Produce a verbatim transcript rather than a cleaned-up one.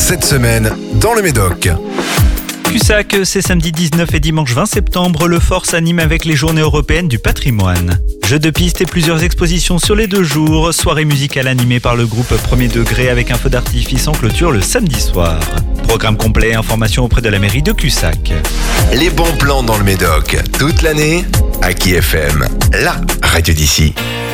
cette semaine dans le Médoc. Cussac, c'est samedi dix-neuf et dimanche vingt septembre. Le fort s'anime avec les journées européennes du patrimoine. Jeux de piste et plusieurs expositions sur les deux jours. Soirée musicale animée par le groupe Premier Degré avec un feu d'artifice en clôture le samedi soir. Programme complet, information auprès de la mairie de Cussac. Les bons plans dans le Médoc, toute l'année, Aki F M, la radio d'ici.